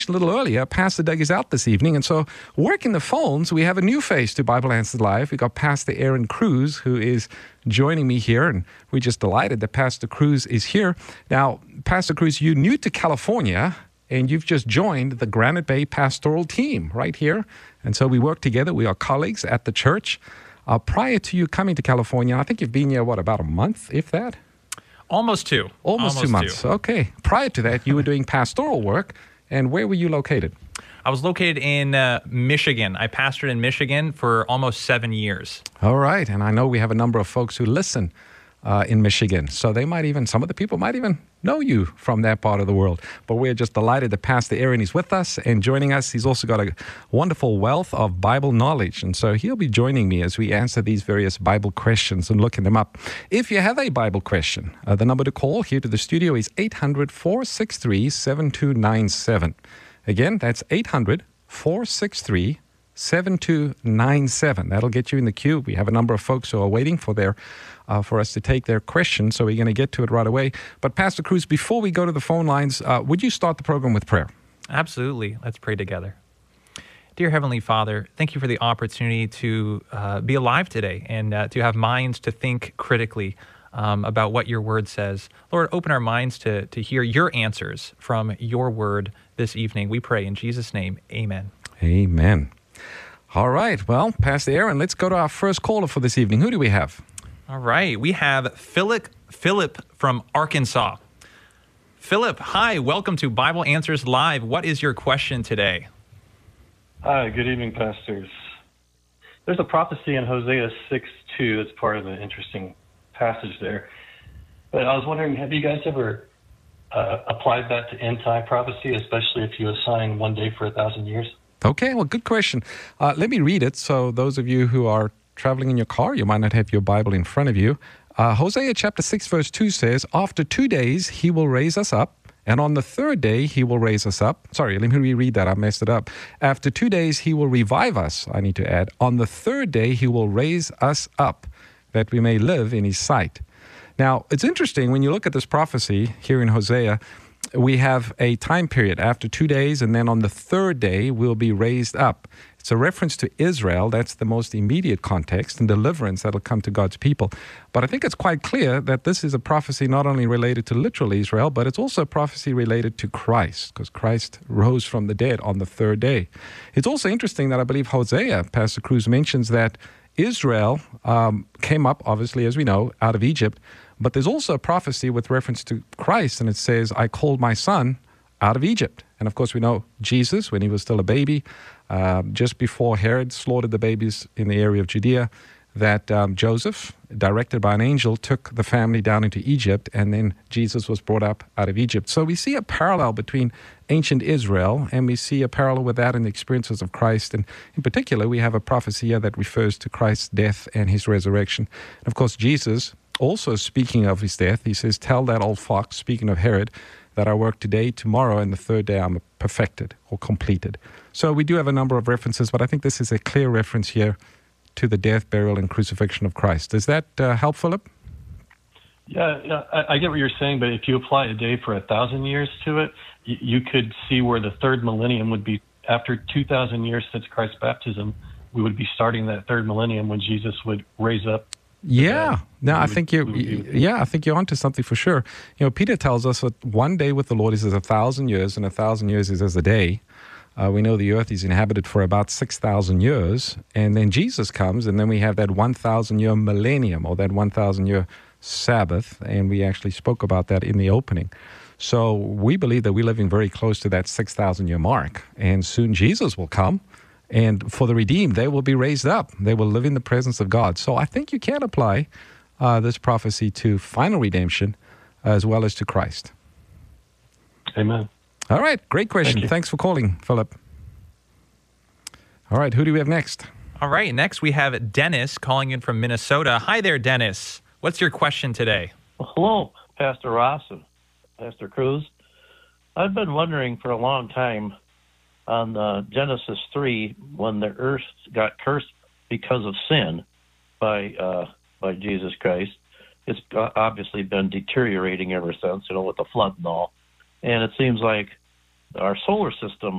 A little earlier, Pastor Doug is out this evening, and so working the phones, we have a new face to Bible Answers Live. We got Pastor Aaron Cruz, who is joining me here, and we're just delighted that Pastor Cruz is here. Now, Pastor Cruz, you're new to California, and you've just joined the Granite Bay pastoral team right here, and so we work together. We are colleagues at the church. Prior to you coming to California, I think you've been here, about a month, if that? Almost 2 months. Okay. Prior to that, you were doing pastoral work. And where were you located? I was located in Michigan. I pastored in Michigan for almost 7 years. All right. And I know we have a number of folks who listen in Michigan. So some of the people might even know you from that part of the world. But we're just delighted that Pastor Aaron is with us and joining us. He's also got a wonderful wealth of Bible knowledge. And so he'll be joining me as we answer these various Bible questions and looking them up. If you have a Bible question, the number to call here to the studio is 800-463-7297. Again, that's 800-463-7297. That'll get you in the queue. We have a number of folks who are waiting for us to take their questions, so we're going to get to it right away. But Pastor Cruz, before we go to the phone lines, would you start the program with prayer? Absolutely. Let's pray together. Dear Heavenly Father, thank you for the opportunity to be alive today and to have minds to think critically about what your word says. Lord, open our minds to hear your answers from your word this evening. We pray in Jesus' name, amen. Amen. All right. Well, Pastor Aaron, let's go to our first caller for this evening. Who do we have? All right. We have Philip from Arkansas. Philip, hi. Welcome to Bible Answers Live. What is your question today? Hi. Good evening, pastors. There's a prophecy in Hosea 6:2 that's part of an interesting passage there. But I was wondering, have you guys ever applied that to end-time prophecy, especially if you assign one day for 1,000 years? Okay, well, good question. Let me read it. So those of you who are traveling in your car, you might not have your Bible in front of you. Hosea chapter 6, verse 2 says, "After 2 days he will raise us up, and on the third day he will raise us up." Sorry, let me reread that. I messed it up. "After 2 days he will revive us," I need to add. "On the third day he will raise us up, that we may live in his sight." Now, it's interesting when you look at this prophecy here in Hosea, we have a time period after 2 days, and then on the third day we'll be raised up. It's a reference to Israel. That's the most immediate context and deliverance that will come to God's people. But I think it's quite clear that this is a prophecy not only related to literal Israel, but it's also a prophecy related to Christ, because Christ rose from the dead on the third day. It's also interesting that I believe Hosea, Pastor Cruz, mentions that Israel came up, obviously, as we know, out of Egypt. But there's also a prophecy with reference to Christ, and it says, "I called my son out of Egypt." And of course, we know Jesus, when he was still a baby, just before Herod slaughtered the babies in the area of Judea, that Joseph, directed by an angel, took the family down into Egypt, and then Jesus was brought up out of Egypt. So we see a parallel between ancient Israel, and we see a parallel with that in the experiences of Christ. And in particular, we have a prophecy here that refers to Christ's death and his resurrection. And of course, Jesus, also speaking of his death, he says, "Tell that old fox," speaking of Herod, "that I work today, tomorrow, and the third day I'm perfected," or completed. So we do have a number of references, but I think this is a clear reference here to the death, burial, and crucifixion of Christ. Does that help, Philip? Yeah, I get what you're saying, but if you apply a day for 1,000 years to it, you could see where the third millennium would be after 2,000 years since Christ's baptism. We would be starting that third millennium when Jesus would raise up. Yeah, no, I think you're onto something for sure. You know, Peter tells us that one day with the Lord is as 1,000 years, and 1,000 years is as a day. We know the earth is inhabited for about 6,000 years, and then Jesus comes, and then we have that 1,000-year millennium, or that 1,000-year Sabbath, and we actually spoke about that in the opening. So we believe that we're living very close to that 6,000-year mark, and soon Jesus will come. And for the redeemed, they will be raised up. They will live in the presence of God. So I think you can apply this prophecy to final redemption as well as to Christ. Amen. All right. Great question. Thanks for calling, Philip. All right. Who do we have next? All right. Next, we have Dennis calling in from Minnesota. Hi there, Dennis. What's your question today? Well, hello, Pastor Ross and Pastor Cruz. I've been wondering for a long time on Genesis 3, when the earth got cursed because of sin by Jesus Christ. It's obviously been deteriorating ever since, with the flood and all. And it seems like our solar system